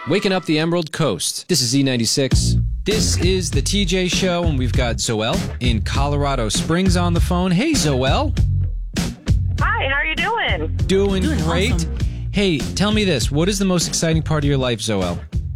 Waking up the Emerald Coast. This is E96. This is the TJ Show, and we've got Zoelle in Colorado Springs on the phone. Hey, Zoelle. Hi, how are you doing? Doing great. Awesome. Hey, tell me this. What is the most exciting part of your life, Zoelle?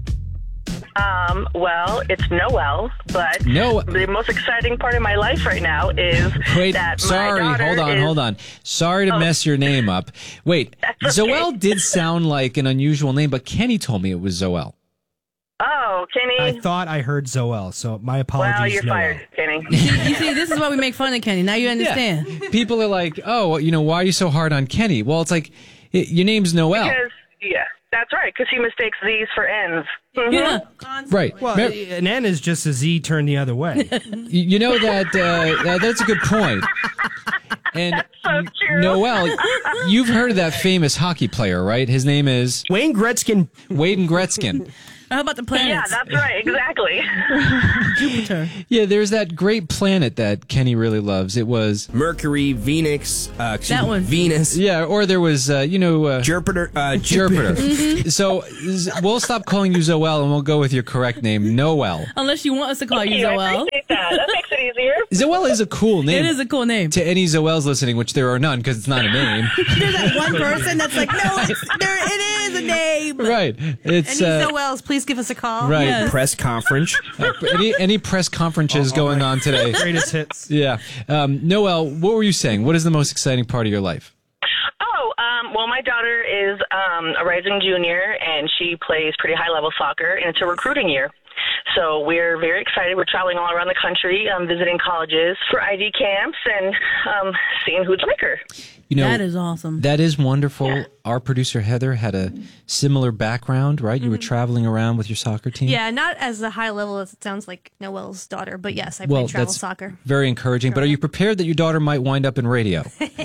Well, it's Noel, but the most exciting part of my life right now is that sorry, my daughter hold on. Sorry to mess your name up. Wait, That's okay. Zoelle did sound like an unusual name, but Kenny told me it was Zoelle. Oh, Kenny. I thought I heard Zoelle, so my apologies. Well, you're Noel. fired, Kenny. You see, this is why we make fun of Kenny. Now you understand. Yeah. People are like, oh, why are you so hard on Kenny? Well, it's like, your name's Noel. That's right, because he mistakes Z's for N's. Mm-hmm. Yeah. Right. Well, an N is just a Z turned the other way. You know that's a good point. And That's so true. Noel, you've heard of that famous hockey player, right? His name is Wayne Gretzky. Wade Gretzky. How about the Yeah, planets? that's right, exactly. Jupiter. Yeah, there's that great planet that Kenny really loves. It was Mercury, Venus, That one. Venus, or there was Jupiter. Jupiter. So we'll stop calling you Zoelle and we'll go with your correct name, Noel. Unless you want us to call Thank you you, I Zoelle. appreciate that. That makes it easier. Zoelle is a cool name. It is a cool name. To any Zoelles listening, which there are none because it's not a name. There's that one person that's like, no, it is a name. Right. It's Any Zoelles, please give us a call. right. Yes. Press conference. Any press conferences going on today? Greatest hits. Yeah. Noel, what were you saying? What is the most exciting part of your life? Well, my daughter is a rising junior, and she plays pretty high-level soccer, and it's a recruiting year. So we're very excited. We're traveling all around the country, visiting colleges for ID camps and seeing who'd like her. That is awesome. That is wonderful. Yeah. Our producer, Heather, had a similar background, right? You were traveling around with your soccer team? Yeah, not as a high level as it sounds like Noel's daughter, but yes, I played travel soccer. Very encouraging. But are you prepared that your daughter might wind up in radio?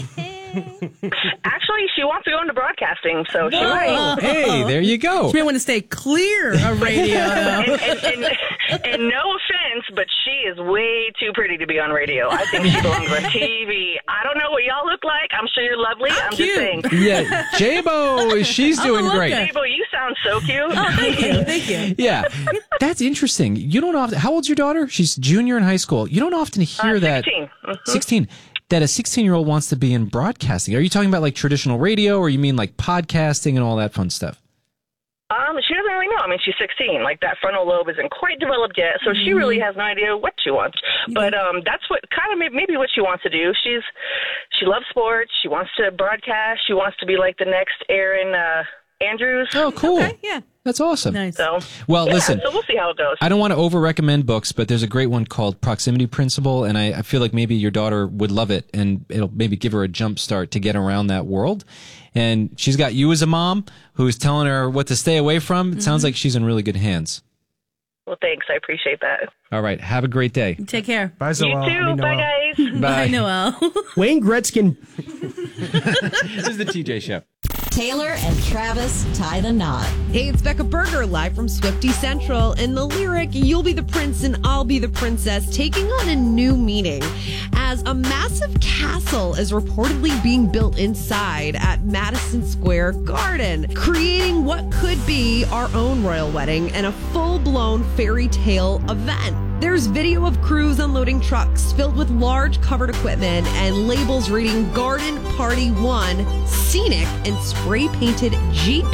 Actually, she wants to go into broadcasting, so she might. Hey, there you go. She may want to stay clear of radio. and no offense, but she is way too pretty to be on radio. I think she belongs on TV. I don't know what y'all look like. I'm sure you're lovely. I'm cute. just saying. Yeah, J-Bo, she's doing great. Jabo, you sound so cute. Oh, thank you. Yeah, that's interesting. You don't often. How old's your daughter? She's junior in high school. You don't often hear that. 16. Mm-hmm. 16. That a 16-year-old wants to be in broadcasting. Are you talking about like traditional radio, or you mean like podcasting and all that fun stuff? She doesn't really know. I mean, she's 16. Like, that frontal lobe isn't quite developed yet, so she really has no idea what she wants. But that's what kind of maybe what she wants to do. She loves sports. She wants to broadcast. She wants to be like the next Erin Andrews. Oh, cool. Okay, yeah. That's awesome. Nice. So, well, listen. So we'll see how it goes. I don't want to over-recommend books, but there's a great one called Proximity Principle, and I feel like maybe your daughter would love it, and it'll maybe give her a jump start to get around that world. And she's got you as a mom who's telling her what to stay away from. It sounds like she's in really good hands. Well, thanks. I appreciate that. All right. Have a great day. Take care. Bye, You Zoelle. too. Bye, guys. Bye, Noel. Wayne Gretzky. This is the TJ Show. Taylor and Travis tie the knot. Hey, it's Becca Berger live from Swiftie Central. And the lyric, "You'll be the prince and I'll be the princess," taking on a new meaning as a massive castle is reportedly being built inside at Madison Square Garden, creating what could be our own royal wedding and a full-blown fairy tale event. There's video of crews unloading trucks filled with large covered equipment and labels reading Garden Party 1, Scenic, and spray-painted Jeep